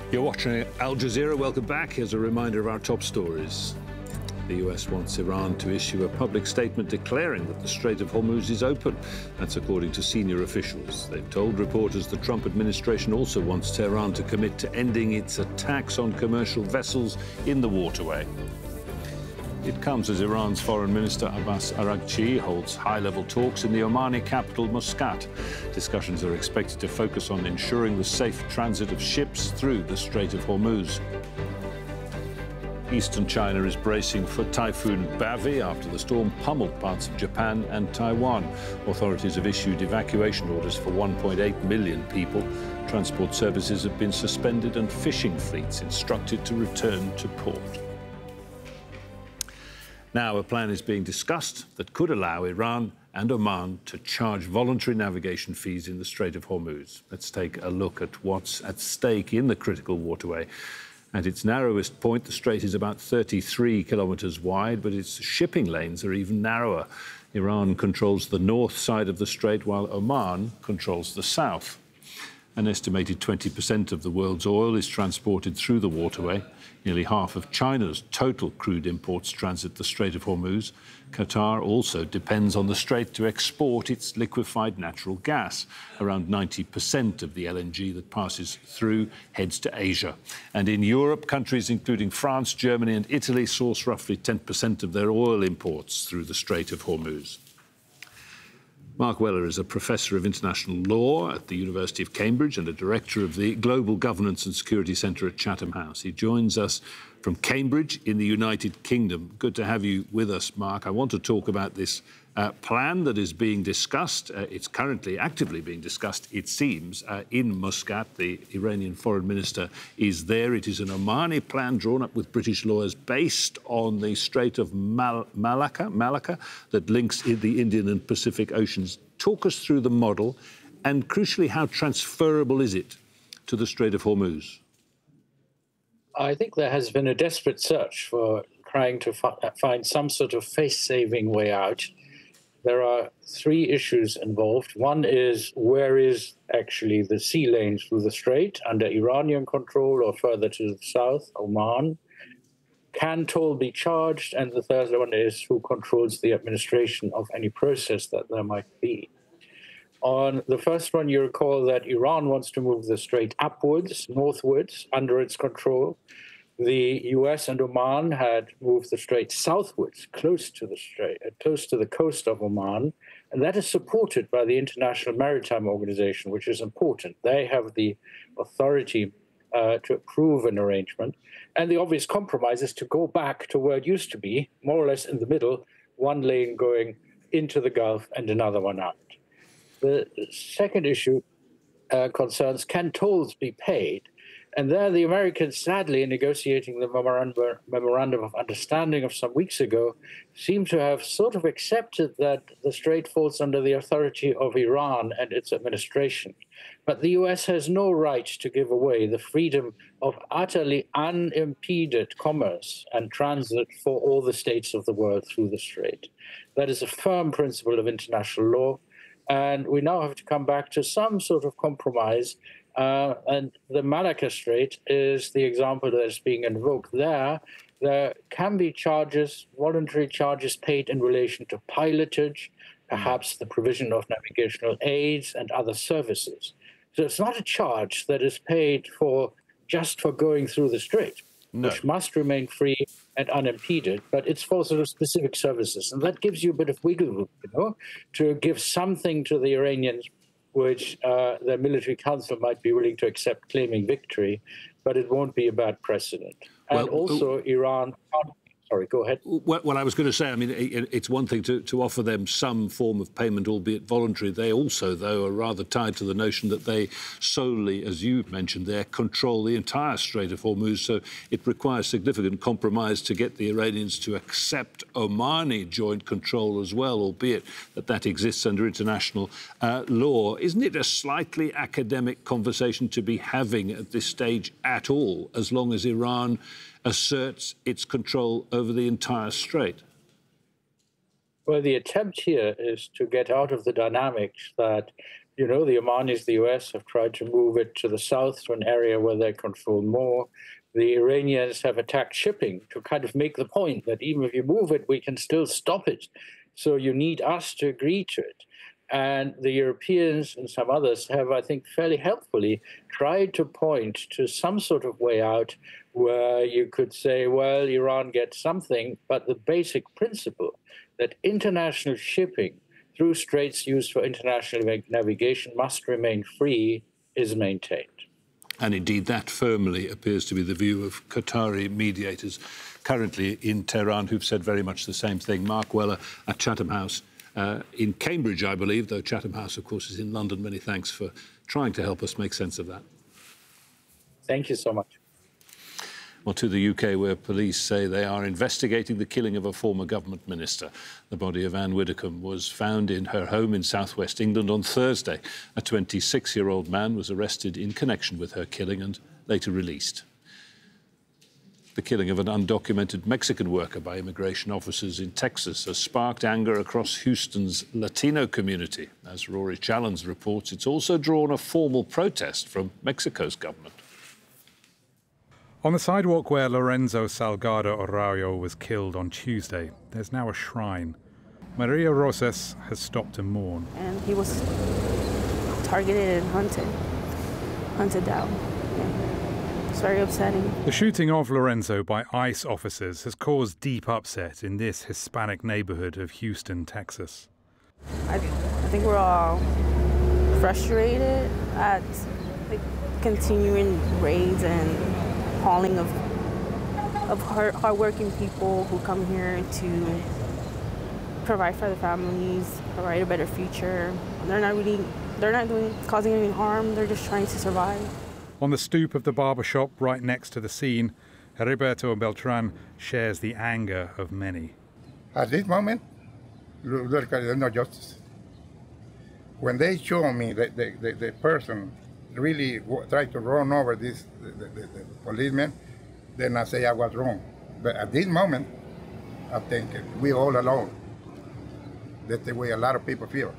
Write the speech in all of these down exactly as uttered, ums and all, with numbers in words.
You're watching Al Jazeera. Welcome back. Here's a reminder of our top stories. The U S wants Iran to issue a public statement declaring that the Strait of Hormuz is open. That's according to senior officials. They've told reporters the Trump administration also wants Tehran to commit to ending its attacks on commercial vessels in the waterway. It comes as Iran's Foreign Minister Abbas Araghchi holds high-level talks in the Omani capital Muscat. Discussions are expected to focus on ensuring the safe transit of ships through the Strait of Hormuz. Eastern China is bracing for Typhoon Bavi after the storm pummeled parts of Japan and Taiwan. Authorities have issued evacuation orders for one point eight million people. Transport services have been suspended and fishing fleets instructed to return to port. Now, a plan is being discussed that could allow Iran and Oman to charge voluntary navigation fees in the Strait of Hormuz. Let's take a look at what's at stake in the critical waterway. At its narrowest point, the strait is about thirty-three kilometres wide, but its shipping lanes are even narrower. Iran controls the north side of the strait, while Oman controls the south. An estimated twenty percent of the world's oil is transported through the waterway. Nearly half of China's total crude imports transit the Strait of Hormuz. Qatar also depends on the strait to export its liquefied natural gas. Around ninety percent of the L N G that passes through heads to Asia. And in Europe, countries including France, Germany and Italy source roughly ten percent of their oil imports through the Strait of Hormuz. Mark Weller is a professor of international law at the University of Cambridge and a director of the Global Governance and Security Centre at Chatham House. He joins us from Cambridge in the United Kingdom. Good to have you with us, Mark. I want to talk about this uh, plan that is being discussed. Uh, it's currently actively being discussed, it seems, uh, in Muscat. The Iranian foreign minister is there. It is an Omani plan drawn up with British lawyers based on the Strait of Mal Malacca, Malacca that links the Indian and Pacific Oceans. Talk us through the model and, crucially, how transferable is it to the Strait of Hormuz? I think there has been a desperate search for trying to fi find some sort of face-saving way out. There are three issues involved. One is, where is actually the sea lane through the strait, under Iranian control or further to the south, Oman? Can toll be charged? And the third one is, who controls the administration of any process that there might be? On the first one, you recall that Iran wants to move the strait upwards, northwards, under its control. The U S and Oman had moved the strait southwards, close to the strait, close to the coast of Oman, and that is supported by the International Maritime Organization, which is important. They have the authority uh, to approve an arrangement, and the obvious compromise is to go back to where it used to be, more or less in the middle, one lane going into the Gulf and another one out. The second issue uh, concerns, can tolls be paid? And there the Americans, sadly, in negotiating the memorandum, memorandum of understanding of some weeks ago, seem to have sort of accepted that the strait falls under the authority of Iran and its administration. But the U S has no right to give away the freedom of utterly unimpeded commerce and transit for all the states of the world through the strait. That is a firm principle of international law. And we now have to come back to some sort of compromise. Uh, and the Malacca Strait is the example that is being invoked there. There can be charges, voluntary charges paid in relation to pilotage, perhaps the provision of navigational aids and other services. So it's not a charge that is paid for just for going through the strait, no. which must remain free and unimpeded, but it's for sort of specific services. And that gives you a bit of wiggle room, you know, to give something to the Iranians, which uh, the military council might be willing to accept, claiming victory, but it won't be a bad precedent. And well, also uh, Iran... Sorry, go ahead. Well, well, I was going to say, I mean, it, it's one thing to, to offer them some form of payment, albeit voluntary. They also, though, are rather tied to the notion that they solely, as you mentioned there, control the entire Strait of Hormuz. So it requires significant compromise to get the Iranians to accept Omani joint control as well, albeit that that exists under international uh, law. Isn't it a slightly academic conversation to be having at this stage at all, as long as Iran asserts its control over the entire strait? Well, the attempt here is to get out of the dynamics that You know, the Omanis, the U S, have tried to move it to the south to an area where they control more. The Iranians have attacked shipping to kind of make the point that even if you move it, we can still stop it. So you need us to agree to it. And the Europeans and some others have, I think, fairly helpfully tried to point to some sort of way out where you could say, well, Iran gets something, but the basic principle that international shipping through straits used for international navigation must remain free is maintained. And indeed, that firmly appears to be the view of Qatari mediators currently in Tehran, who've said very much the same thing. Mark Weller at Chatham House uh, in Cambridge, I believe, though Chatham House, of course, is in London. Many thanks for trying to help us make sense of that. Thank you so much. Well, to the U K, where police say they are investigating the killing of a former government minister. The body of Anne Widdecombe was found in her home in southwest England on Thursday. A twenty-six-year-old man was arrested in connection with her killing and later released. The killing of an undocumented Mexican worker by immigration officers in Texas has sparked anger across Houston's Latino community. As Rory Challens reports, it's also drawn a formal protest from Mexico's government. On the sidewalk where Lorenzo Salgado Arroyo was killed on Tuesday, there's now a shrine. Maria Rosas has stopped to mourn. And he was targeted and hunted, hunted down. Yeah. It's very upsetting. The shooting of Lorenzo by ICE officers has caused deep upset in this Hispanic neighborhood of Houston, Texas. I, I think we're all frustrated at like, continuing raids and hauling of of hard, hardworking people who come here to provide for their families, provide a better future. They're not really, they're not doing causing any harm. They're just trying to survive. On the stoop of the barber shop right next to the scene, Heriberto Beltran shares the anger of many. At this moment, there's no justice. When they show me that the, the, the person really tried to run over this the, the, the, the policeman, then I say I was wrong. But at this moment, I think we're all alone. That's the way a lot of people feel.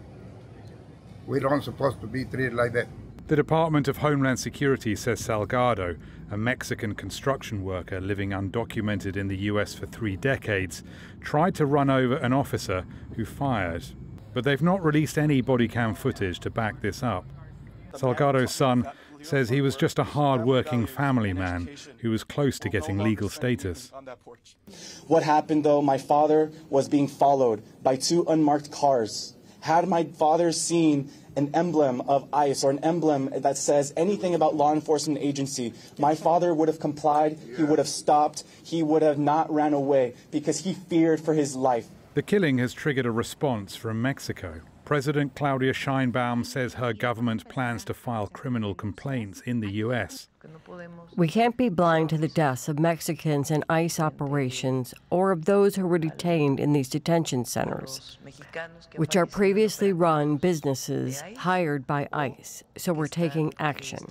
We don't supposed to be treated like that. The Department of Homeland Security says Salgado, a Mexican construction worker living undocumented in the U S for three decades, tried to run over an officer who fired. But they've not released any body cam footage to back this up. Salgado's son says he was just a hard-working family man who was close to getting legal status. What happened, though, my father was being followed by two unmarked cars. Had my father seen an emblem of ICE or an emblem that says anything about law enforcement agency, my father would have complied, he would have stopped, he would have not ran away because he feared for his life. The killing has triggered a response from Mexico. President Claudia Sheinbaum says her government plans to file criminal complaints in the U S. We can't be blind to the deaths of Mexicans in ICE operations or of those who were detained in these detention centers, which are previously run businesses hired by ICE, so we're taking action.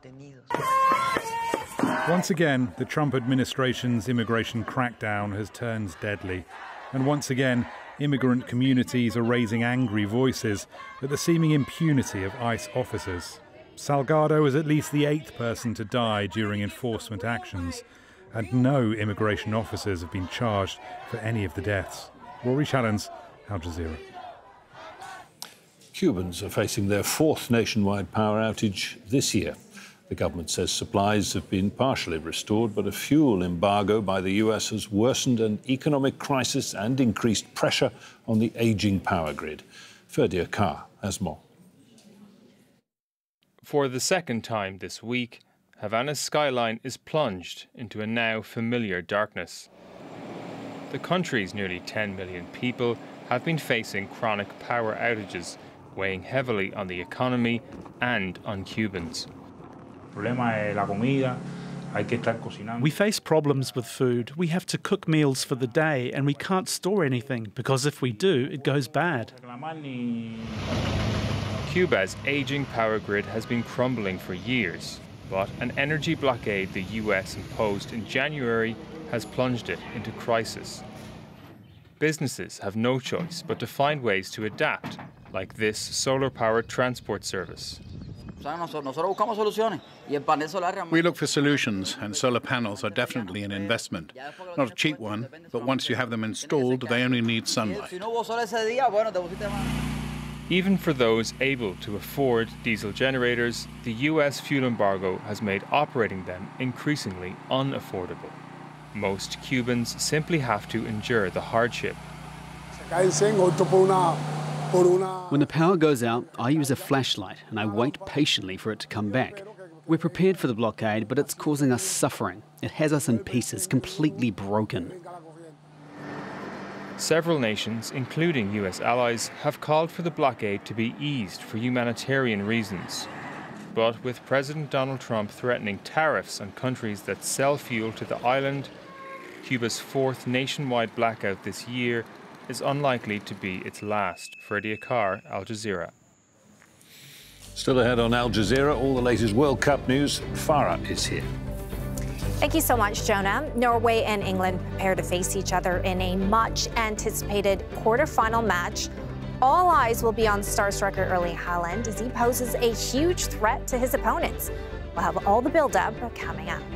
Once again, the Trump administration's immigration crackdown has turned deadly. And once again, immigrant communities are raising angry voices at the seeming impunity of ICE officers. Salgado is at least the eighth person to die during enforcement actions, and no immigration officers have been charged for any of the deaths. Rory Challens, Al Jazeera. Cubans are facing their fourth nationwide power outage this year. The government says supplies have been partially restored, but a fuel embargo by the U S has worsened an economic crisis and increased pressure on the ageing power grid. Ferdia Carr has more. For the second time this week, Havana's skyline is plunged into a now familiar darkness. The country's nearly ten million people have been facing chronic power outages, weighing heavily on the economy and on Cubans. We face problems with food. We have to cook meals for the day and we can't store anything because if we do, it goes bad. Cuba's aging power grid has been crumbling for years, but an energy blockade the U S imposed in January has plunged it into crisis. Businesses have no choice but to find ways to adapt, like this solar-powered transport service. We look for solutions, and solar panels are definitely an investment. Not a cheap one, but once you have them installed, they only need sunlight. Even for those able to afford diesel generators, the U S fuel embargo has made operating them increasingly unaffordable. Most Cubans simply have to endure the hardship. When the power goes out, I use a flashlight and I wait patiently for it to come back. We're prepared for the blockade, but it's causing us suffering. It has us in pieces, completely broken. Several nations, including U S allies, have called for the blockade to be eased for humanitarian reasons. But with President Donald Trump threatening tariffs on countries that sell fuel to the island, Cuba's fourth nationwide blackout this year is unlikely to be its last. Freddie Akar, Al Jazeera. Still ahead on Al Jazeera, all the latest World Cup news. Farah is here. Thank you so much, Jonah. Norway and England prepare to face each other in a much-anticipated quarterfinal match. All eyes will be on star striker Erling Haaland as he poses a huge threat to his opponents. We'll have all the build-up coming up.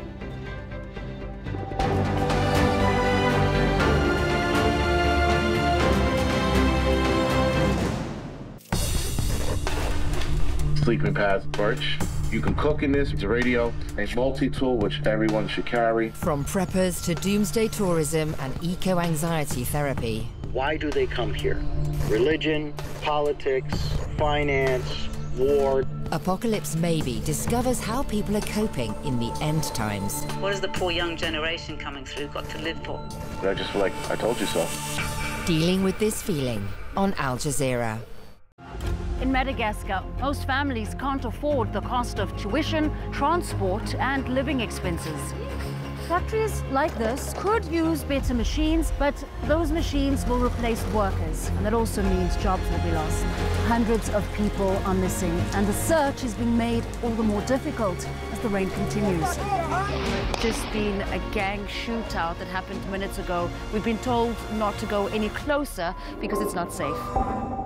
Sleeping pads, birch. You can cook in this. It's a radio, a multi-tool which everyone should carry. From preppers to doomsday tourism and eco-anxiety therapy. Why do they come here? Religion, politics, finance, war. Apocalypse Maybe discovers how people are coping in the end times. What has the poor young generation coming through got to live for? I just feel like I told you so. Dealing with this feeling on Al Jazeera. In Madagascar, most families can't afford the cost of tuition, transport, and living expenses. Factories like this could use better machines, but those machines will replace workers, and that also means jobs will be lost. Hundreds of people are missing, and the search is being made all the more difficult as the rain continues. Just been a gang shootout that happened minutes ago. We've been told not to go any closer because it's not safe.